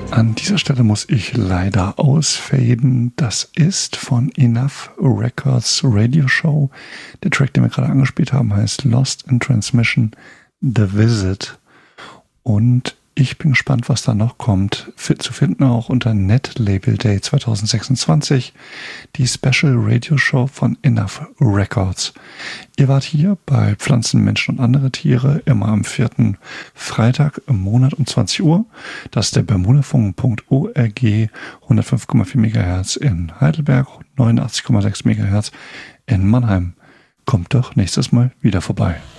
An dieser Stelle muss ich leider ausfaden. Das ist von Enough Records Radio Show. Der Track, den wir gerade angespielt haben, heißt Lost in Transmission, The Visit. Und ich bin gespannt, was da noch kommt. Zu finden auch unter Net Label Day 2026, die Special Radio Show von Enough Records. Ihr wart hier bei Pflanzen, Menschen und andere Tiere immer am 4. Freitag im Monat um 20 Uhr. Das ist der bermudafunk.org, 105,4 MHz in Heidelberg, 89,6 MHz in Mannheim. Kommt doch nächstes Mal wieder vorbei.